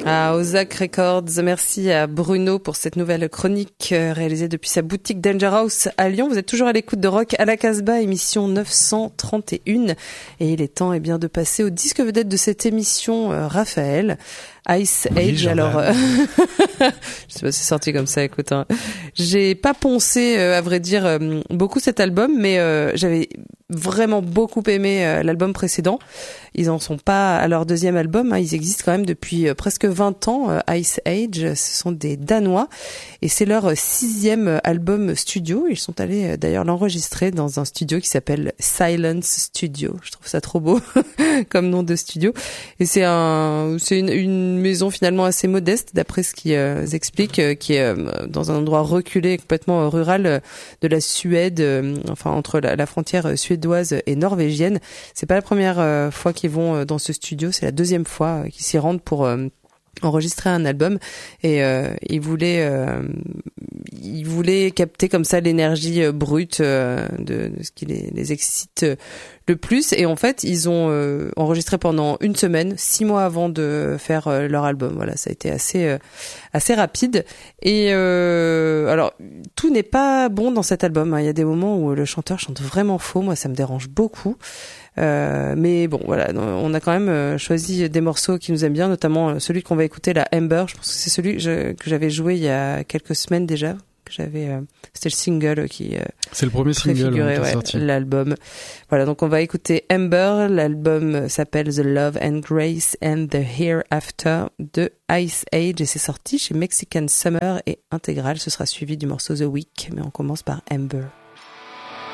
À Ozak Records, merci à Bruno pour cette nouvelle chronique réalisée depuis sa boutique Danger House à Lyon. Vous êtes toujours à l'écoute de Rock à la Casbah, émission 931. Et il est temps de passer au disque vedette de cette émission, Raphaël. Ice Age, alors je sais pas si c'est sorti comme ça, écoute, hein. J'ai pas poncé à vrai dire beaucoup cet album, mais j'avais vraiment beaucoup aimé l'album précédent. Ils en sont pas à leur deuxième album, hein. Ils existent quand même depuis presque 20 ans. Ice Age, ce sont des Danois et c'est leur 6e album studio. Ils sont allés d'ailleurs l'enregistrer dans un studio qui s'appelle Silence Studio. Je trouve ça trop beau comme nom de studio. Et c'est une maison finalement assez modeste d'après ce qu'ils expliquent, qui est dans un endroit reculé, complètement rural de la Suède, enfin entre la frontière suédoise et norvégienne. C'est pas la première fois qu'ils vont dans ce studio, c'est la deuxième fois qu'ils s'y rendent pour enregistrer un album et ils voulaient capter comme ça l'énergie brute de ce qui les excite le plus, et en fait ils ont enregistré pendant une semaine, 6 mois avant de faire leur album. Voilà, ça a été assez rapide et alors tout n'est pas bon dans cet album, hein. Il y a des moments où le chanteur chante vraiment faux, moi ça me dérange beaucoup. Mais bon, voilà, on a quand même choisi des morceaux qui nous aiment bien, notamment celui qu'on va écouter, la Amber. Je pense que c'est celui que j'avais joué il y a quelques semaines déjà. C'était le single qui c'est le premier single qui est sorti. L'album. Voilà, donc on va écouter Amber. L'album s'appelle The Love and Grace and the Hereafter de Ice Age et c'est sorti chez Mexican Summer et intégral. Ce sera suivi du morceau The Week, mais on commence par Amber.